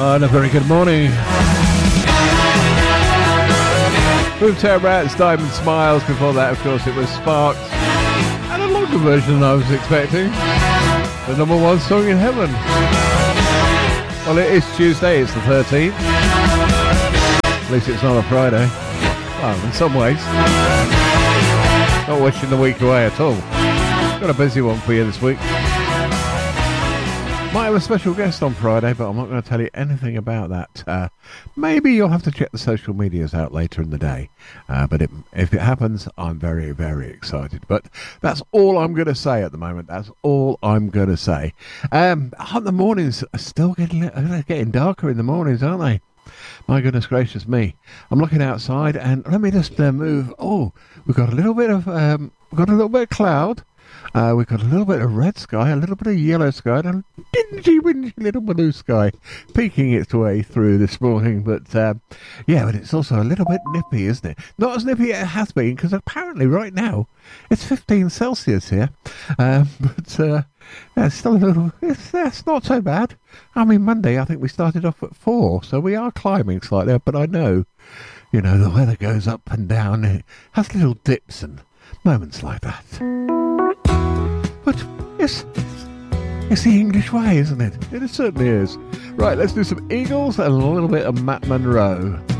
And a very good morning. Boomtown Rats, Diamond Smiles. Before that, of course, it was Sparks. And a longer version than I was expecting. The number one song in heaven. Well, it is Tuesday, it's the 13th. At least it's not a Friday. Well, in some ways. Not wishing the week away at all. Got a busy one for you this week. Might have a special guest on Friday, but I'm not going to tell you anything about that. Maybe you'll have to check the social medias out later in the day. But if it happens, I'm very, very excited. But that's all I'm going to say at the moment. That's all I'm going to say. The mornings are still getting darker in the mornings, aren't they? My goodness gracious me. I'm looking outside and let me just move. Oh, we've got a little bit of cloud. We've got a little bit of red sky, a little bit of yellow sky, and a dingy, wingy little blue sky peeking its way through this morning. But but it's also a little bit nippy, isn't it? Not as nippy as it has been, because apparently right now it's 15 Celsius here. It's still a little. That's not so bad. I mean, Monday I think we started off at 4, so we are climbing slightly. But I know, the weather goes up and down. It has little dips and moments like that. But it's the English way, isn't it? It certainly is. Right, let's do some Eagles and a little bit of Matt Monro.